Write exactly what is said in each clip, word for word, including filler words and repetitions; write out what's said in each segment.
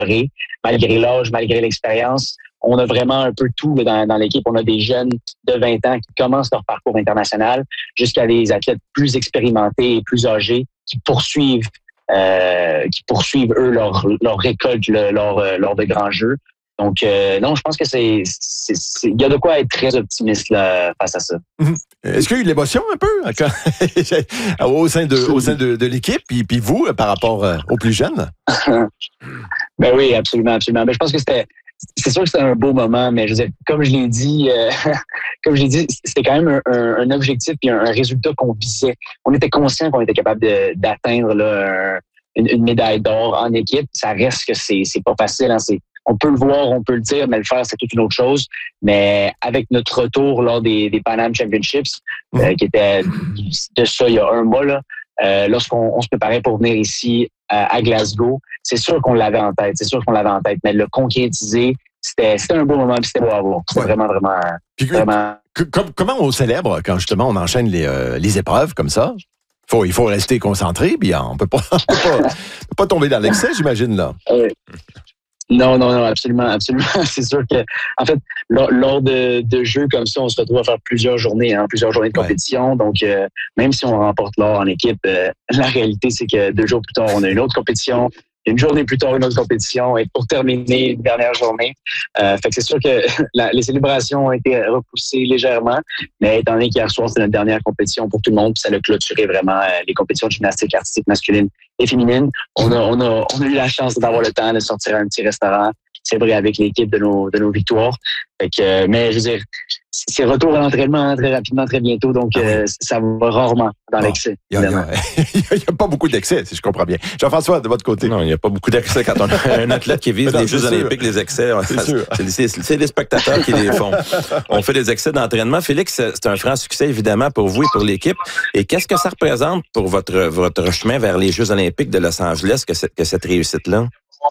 amélioré, malgré l'âge, malgré l'expérience. On a vraiment un peu tout dans, dans l'équipe. On a des jeunes de vingt ans qui commencent leur parcours international jusqu'à des athlètes plus expérimentés et plus âgés qui poursuivent, euh, qui poursuivent eux leur, leur récolte lors, lors de grands jeux. Donc, euh, non, je pense que c'est, c'est, c'est, il y a de quoi être très optimiste là, face à ça. Mmh. Est-ce qu'il y a eu de l'émotion un peu quand, au sein de, au sein de, de l'équipe, puis, puis vous, par rapport aux plus jeunes? Ben oui, absolument, absolument. Ben, je pense que c'était, c'est sûr que c'était un beau moment, mais je veux dire, comme je l'ai dit, euh, comme je l'ai dit, c'était quand même un, un, un objectif et un, un résultat qu'on visait. On était conscient qu'on était capable de, d'atteindre là, un, une, une médaille d'or en équipe. Ça reste que c'est, c'est pas facile, hein, c'est on peut le voir, on peut le dire, mais le faire, c'est toute une autre chose. Mais avec notre retour lors des, des Pan Am Championships, mmh. euh, qui était de ça il y a un mois, là, euh, lorsqu'on on se préparait pour venir ici euh, à Glasgow, c'est sûr qu'on l'avait en tête, c'est sûr qu'on l'avait en tête, mais le concrétiser, c'était, c'était un beau moment, puis c'était beau à voir. C'était ouais. vraiment, vraiment... Puis, vraiment... Que, comment on célèbre quand justement on enchaîne les, euh, les épreuves comme ça? Faut, il faut rester concentré, puis on peut pas, on peut pas, on peut pas tomber dans l'excès, j'imagine, là. Oui. Non, non, non, absolument, absolument. C'est sûr que, en fait, lors, lors de, de jeux comme ça, on se retrouve à faire plusieurs journées, hein, plusieurs journées de compétition. Ouais. Donc, euh, même si on remporte l'or en équipe, euh, la réalité, c'est que deux jours plus tard, on a une autre compétition. Une journée plus tard, une autre compétition. Et pour terminer, une dernière journée. Euh, fait que c'est sûr que la, les célébrations ont été repoussées légèrement. Mais étant donné qu'hier soir, c'était notre dernière compétition pour tout le monde, puis ça a clôturé vraiment euh, les compétitions de gymnastique artistique masculine et féminine. On a, on a, on a eu la chance d'avoir le temps de sortir à un petit restaurant, célébrer avec l'équipe de nos, de nos victoires. Fait que, euh, mais je veux dire, c'est retour à l'entraînement très rapidement, très bientôt, donc euh, ça va rarement dans bon, l'excès. Il n'y a, a pas beaucoup d'excès, si je comprends bien. Jean-François, de votre côté. Non, il n'y a pas beaucoup d'excès quand on a un athlète qui vise non, les Jeux olympiques, les excès. C'est, c'est, c'est les spectateurs qui les font. On fait des excès d'entraînement. Félix, c'est un franc succès, évidemment, pour vous et pour l'équipe. Et qu'est-ce que ça représente pour votre, votre chemin vers les Jeux olympiques de Los Angeles, que cette, que cette réussite-là?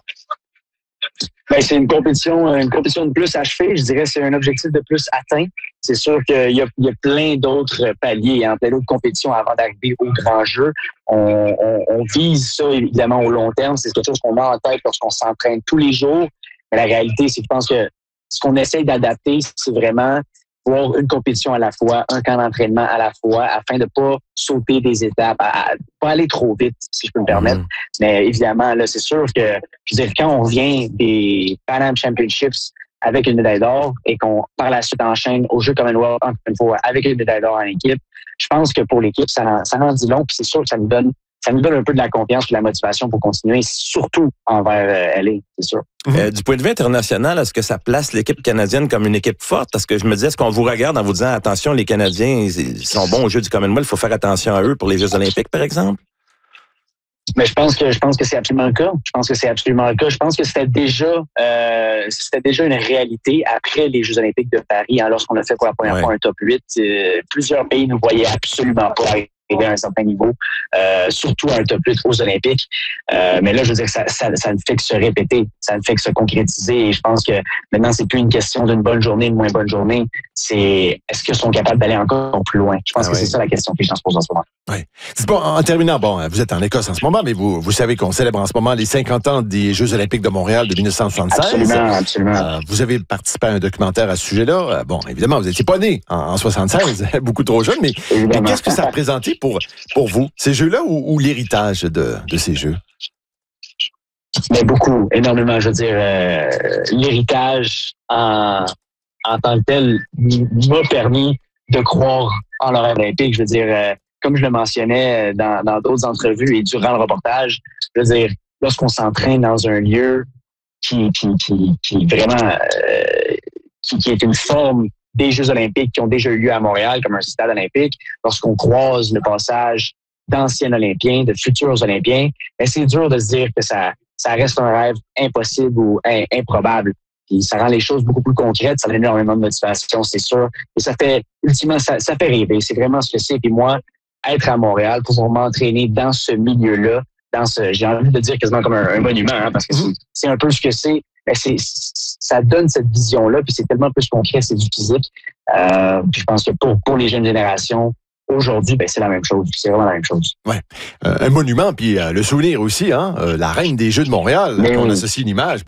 Ben, c'est une compétition, une compétition de plus achevée. Je dirais que c'est un objectif de plus atteint. C'est sûr qu'il y a, il y a plein d'autres paliers, hein, plein d'autres compétitions avant d'arriver au grand jeu. On, on, on vise ça, évidemment, au long terme. C'est quelque chose qu'on a en tête lorsqu'on s'entraîne tous les jours. Mais la réalité, c'est que je pense que ce qu'on essaye d'adapter, c'est vraiment voir une compétition à la fois, un camp d'entraînement à la fois, afin de pas sauter des étapes, à, à pas aller trop vite, si je peux me permettre. Mmh. Mais évidemment, là, c'est sûr que, je veux dire, quand on vient des Pan Am Championships avec une médaille d'or et qu'on, par la suite, enchaîne aux Jeux Commonwealth, encore une fois, avec une médaille d'or en équipe, je pense que pour l'équipe, ça, ça en dit long, puis c'est sûr que ça nous donne ça nous donne un peu de la confiance et de la motivation pour continuer, surtout envers euh, L A, c'est sûr. Euh, du point de vue international, est-ce que ça place l'équipe canadienne comme une équipe forte? Parce que je me disais, est-ce qu'on vous regarde en vous disant, attention, les Canadiens, ils sont bons aux Jeux du Commonwealth, il faut faire attention à eux pour les Jeux olympiques, par exemple? Mais je pense que je pense que c'est absolument le cas. Je pense que c'est absolument le cas. Je pense que c'était déjà euh, c'était déjà une réalité après les Jeux olympiques de Paris, hein, lorsqu'on a fait pour la première ouais. fois un top huit. Euh, plusieurs pays ne voyaient absolument pas arriver à un certain niveau, euh, surtout à un top huit aux Olympiques. Euh, mais là, je veux dire, ça, ça, ça ne fait que se répéter, ça ne fait que se concrétiser. Et je pense que maintenant, c'est plus une question d'une bonne journée, d'une moins bonne journée. C'est est-ce qu'ils sont capables d'aller encore plus loin? Je pense ah que oui. c'est ça la question que les gens se posent en ce moment. Oui. C'est bon, en terminant, bon, vous êtes en Écosse en ce moment, mais vous, vous savez qu'on célèbre en ce moment les cinquante ans des Jeux olympiques de Montréal de dix-neuf cent soixante-seize. Absolument, absolument. Euh, vous avez participé à un documentaire à ce sujet-là. Euh, bon, évidemment, vous n'étiez pas né en, en soixante-seize, beaucoup trop jeune, mais, mais qu'est-ce que ça représentait pour, pour vous, ces Jeux-là, ou, ou l'héritage de, de ces Jeux? Mais beaucoup, énormément. Je veux dire, euh, l'héritage en, en tant que tel m'a permis de croire en le rêve olympique. Je veux dire, euh, comme je le mentionnais dans, dans d'autres entrevues et durant le reportage, je veux dire, lorsqu'on s'entraîne dans un lieu qui, qui, qui, qui vraiment euh, qui, qui est une forme des Jeux olympiques qui ont déjà eu lieu à Montréal, comme un stade olympique, lorsqu'on croise le passage d'anciens Olympiens, de futurs Olympiens, ben c'est dur de se dire que ça, ça reste un rêve impossible ou in, improbable. Puis ça rend les choses beaucoup plus concrètes, ça donne énormément de motivation, c'est sûr. Et ça fait, ultimement, ça, ça fait rêver. C'est vraiment ce que c'est. Puis moi, être à Montréal, pouvoir m'entraîner dans ce milieu-là, dans ce, j'ai envie de dire quasiment comme un, un monument, hein, parce que c'est, c'est un peu ce que c'est. Mais c'est, ça donne cette vision-là, puis c'est tellement plus concret, c'est du physique. Euh, puis je pense que pour, pour les jeunes générations, aujourd'hui, ben, c'est la même chose. C'est vraiment la même chose. Ouais. Euh, un monument, puis euh, le souvenir aussi, hein, euh, la reine des Jeux de Montréal, qu'on associe une image.